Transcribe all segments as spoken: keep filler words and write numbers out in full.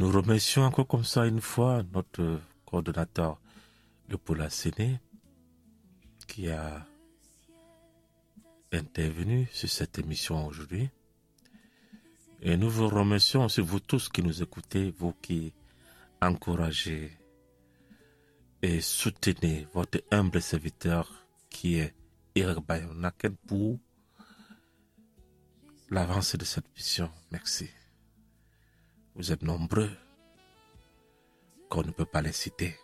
nous remercions encore comme ça une fois notre coordonnateur, le Paul Séné, qui a intervenu sur cette émission aujourd'hui. Et nous vous remercions aussi, vous tous qui nous écoutez, vous qui encouragez et soutenez votre humble serviteur qui est Eric Bayonaken pour l'avancée de cette mission. Merci. Vous êtes nombreux qu'on ne peut pas les citer.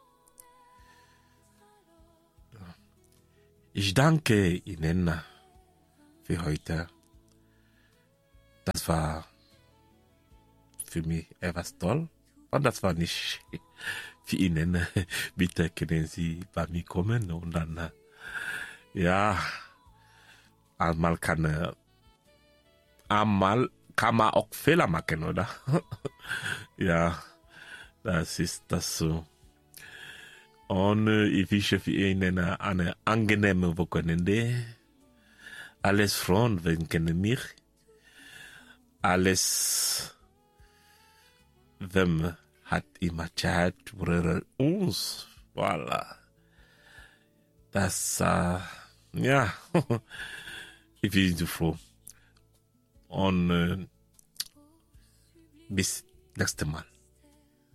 Ich danke Ihnen für heute. Das war für mich etwas toll. Und das war nicht für Ihnen. Bitte können Sie bei mir kommen und dann, ja, einmal kann, einmal kann man auch Fehler machen, oder? Ja, das ist das so. Und ich wünsche für Ihnen eine angenehme Wochenende. Alles Freund wünschen mich. Alles, wem hat immer Zeit für uns. Voilà. Das, uh, ja, ich bin so froh. Und uh, bis nächstes Mal.